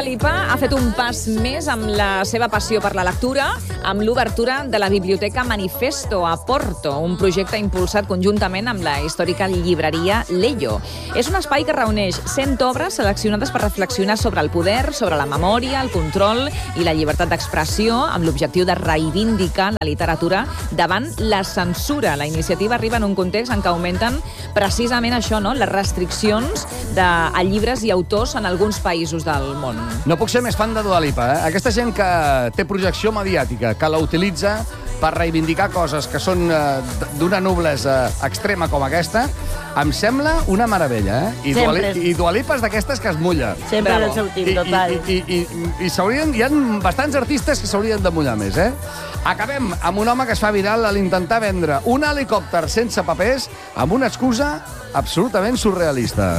Lipa ha fet un pas més amb la seva passió per la lectura, amb l'obertura de la Biblioteca Manifesto a Porto, un projecte impulsat conjuntament amb la històrica llibreria Lello. És un espai que reuneix 100 obres seleccionades per reflexionar sobre el poder, sobre la memòria, el control i la llibertat d'expressió, amb l'objectiu de reivindicar la literatura davant la censura. La iniciativa arriba en un context en què augmenten precisament això, no? Les restriccions a llibres i autors en alguns països del món. No puc ser més fan de Dua Lipa, eh? Aquesta gent que té projecció mediàtica, que la utilitza per reivindicar coses que són d'una noblesa extrema com aquesta, em sembla una meravella, eh? I Dua Lipa és d'aquestes que es mulla. Sempre en el seu team, total. Hi ha bastants artistes que s'haurien de mullar més, eh? Acabem amb un home que es fa viral a l'intentar vendre un helicòpter sense papers amb una excusa absolutament surrealista.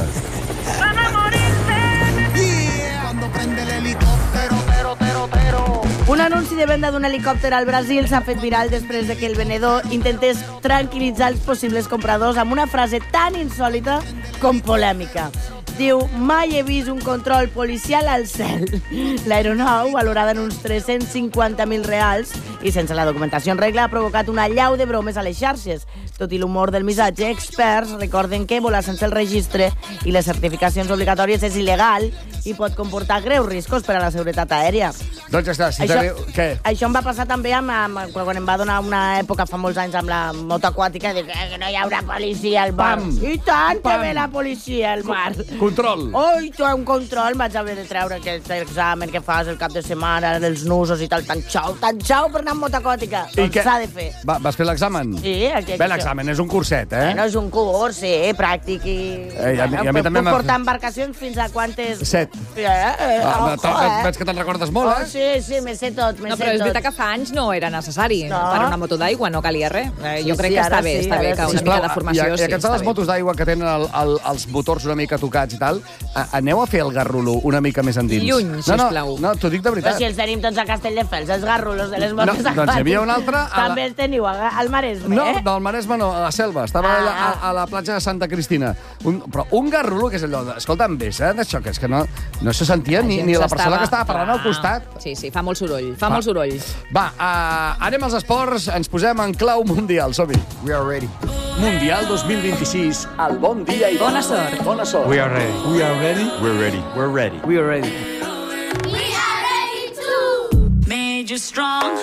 Un anunci de venda d'un helicòpter al Brasil s'ha fet viral després de que el venedor intentés tranquil·litzar els possibles compradors amb una frase tan insòlita com polèmica. Diu, mai he vist un control policial al cel. L'aeronau, valorada en uns 350.000 reals i sense la documentació en regla, ha provocat una allau de bromes a les xarxes. Tot i l'humor del missatge, experts recorden que volar sense el registre i les certificacions obligatòries és il·legal i pot comportar greus riscos per a la seguretat aèria. Doncs ja està, si què? Això em va passar també quan em va donar una època fa molts anys amb la moto aquàtica de que no hi haurà policia al mar. I tant que ve la policia al mar. Control. I tu, un control, vaig haver de treure aquest examen que fas el cap de setmana, dels nusos i tal, tan xau per anar amb moto aquàtica. Doncs s'ha de fer. Vas fer l'examen? Sí. Bé, l'examen és un curset, eh? No és un curs, sí, pràctic i... Puc portar embarcacions fins a quantes... 7. Veig que te'n recordes molt, eh? Sí, me sé tot. No, però és veritat que fa anys no era necessari. Per una moto d'aigua no calia res. Jo crec que està bé que una mica de formació... I aquests de les motos d'aigua que tenen els motors una mica tocats i tal, aneu a fer el garrulo una mica més endins. Lluny, sisplau. No, t'ho dic de veritat. Però si els tenim tots a Castelldefels, els garrulos de les motos aquàtiques. Doncs hi havia un altre... També els teniu al Maresme, eh? No, del Maresme no, a la Selva. Estava a la platja de Santa Cristina. Però un garrulo, que és allò de... Escolta'm, bé, d'això, que és que no se sentia ni la persona que estava parlant al costat. Sí, fa molt soroll. Fa molt soroll. Va, anem als esports, ens posem en clau mundial. Som-hi. We are ready. Mundial 2026. El bon dia i bona sort. Bona sort. We are ready. We are ready. We're ready. We're ready. We are ready. We are ready too. Made you strong.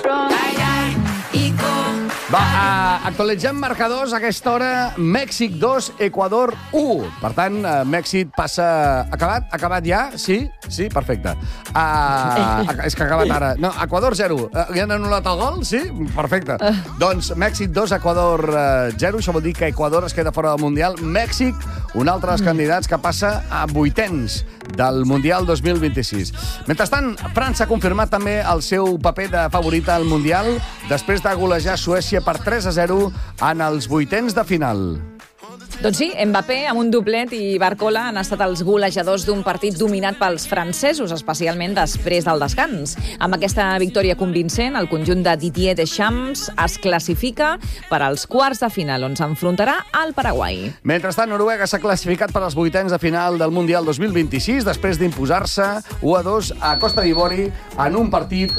Va, actualitzem marcadors a aquesta hora. Mèxic 2, Equador 1. Per tant, Mèxic passa... Acabat ja? Sí, perfecte. És que ha acabat ara. No, Equador 0. Ja han anul·lat el gol? Sí? Perfecte. Doncs Mèxic 2, Equador 0. Això vol dir que Equador es queda fora del Mundial. Mèxic, un altre dels candidats que passa a vuitens del Mundial 2026. Mentrestant, França ha confirmat també el seu paper de favorita al Mundial després de golejar Suècia per 3-0 en els vuitens de final. Doncs sí, Mbappé amb un doblet i Barcola han estat els golejadors d'un partit dominat pels francesos, especialment després del descans. Amb aquesta victòria convincent, el conjunt de Didier Deschamps es classifica per als quarts de final, on s'enfrontarà al Paraguai. Mentrestant, Noruega s'ha classificat per als vuitens de final del Mundial 2026 després d'imposar-se 1-2 a Costa d'Ivori en un partit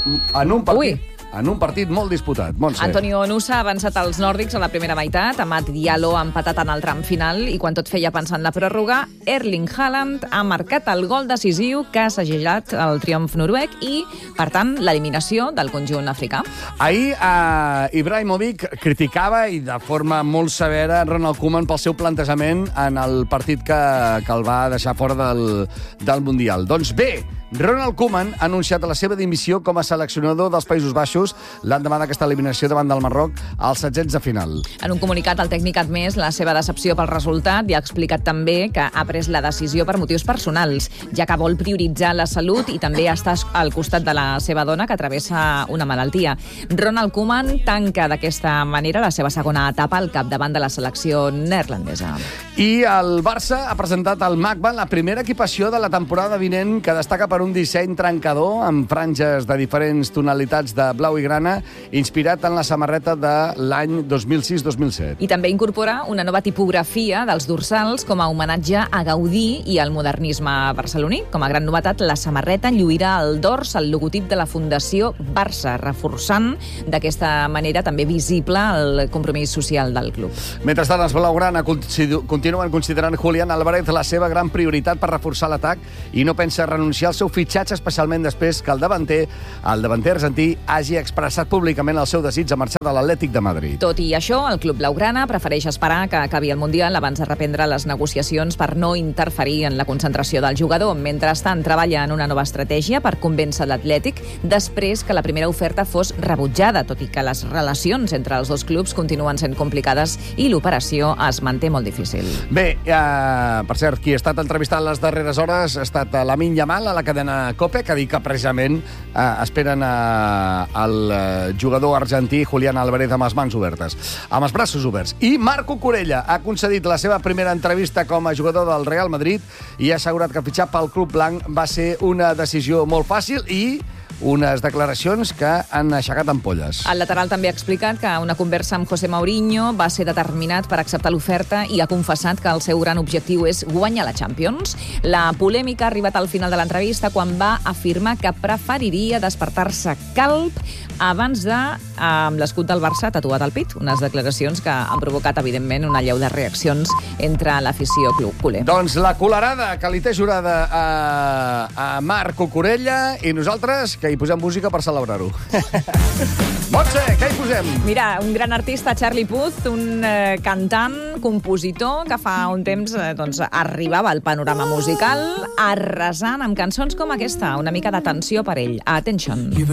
molt disputat. Montse. Antonio Nusa ha avançat als nòrdics a la primera meitat, Amat Diallo ha empatat en el tram final i quan tot feia pensar en la pròrroga, Erling Haaland ha marcat el gol decisiu que ha segellat el triomf noruec i, per tant, l'eliminació del conjunt africà. Ahir Ibrahimovic criticava i de forma molt severa Ronald Koeman pel seu plantejament en el partit que el va deixar fora del Mundial. Doncs bé, Ronald Koeman ha anunciat la seva dimissió com a seleccionador dels Països Baixos l'endemà d'aquesta eliminació davant del Marroc als setzents de final. En un comunicat, el tècnic ha admès la seva decepció pel resultat i ha explicat també que ha pres la decisió per motius personals, ja que vol prioritzar la salut i també estar al costat de la seva dona, que travessa una malaltia. Ronald Koeman tanca d'aquesta manera la seva segona etapa al capdavant de la selecció neerlandesa. I el Barça ha presentat al MACBA la primera equipació de la temporada vinent, que destaca per per un disseny trencador amb franges de diferents tonalitats de blau i grana, inspirat en la samarreta de l'any 2006-2007. I també incorpora una nova tipografia dels dorsals com a homenatge a Gaudí i al modernisme barceloní. Com a gran novetat, la samarreta lluirà al dors el logotip de la Fundació Barça, reforçant d'aquesta manera també visible el compromís social del club. Mentrestant, els blaugrana continuen considerant Julián Álvarez la seva gran prioritat per reforçar l'atac i no pensa renunciar al seu fitxatge, especialment després que el davanter argentí hagi expressat públicament el seu desig de marxar de l'Atlètic de Madrid. Tot i això, el club blaugrana prefereix esperar que acabi el Mundial abans de reprendre les negociacions per no interferir en la concentració del jugador. Mentrestant, treballa en una nova estratègia per convèncer l'Atlètic després que la primera oferta fos rebutjada, tot i que les relacions entre els dos clubs continuen sent complicades i l'operació es manté molt difícil. Bé, per cert, qui ha estat entrevistat les darreres hores ha estat Lamine Yamal a la cadena COPE, que ha dit que precisament esperen el jugador argentí Julián Álvarez amb les mans obertes, amb els braços oberts. I Marco Corella ha concedit la seva primera entrevista com a jugador del Real Madrid i ha assegurat que fitxar pel club blanc va ser una decisió molt fàcil i unes declaracions que han aixecat ampolles. El lateral també ha explicat que una conversa amb José Mourinho va ser determinat per acceptar l'oferta i ha confessat que el seu gran objectiu és guanyar la Champions. La polèmica ha arribat al final de l'entrevista quan va afirmar que preferiria despertar-se calb abans de, amb l'escut del Barça tatuat al pit. Unes declaracions que han provocat, evidentment, una lleu de reaccions entre l'afició club culer. Doncs la colerada que li té jurada a Marco Corella i nosaltres que hi posem música per celebrar-ho. Montse, què hi posem? Mira, un gran artista, Charlie Puth, un cantant, compositor, que fa un temps arribava al panorama musical arrasant amb cançons com aquesta. Una mica d'atenció per ell. Attention.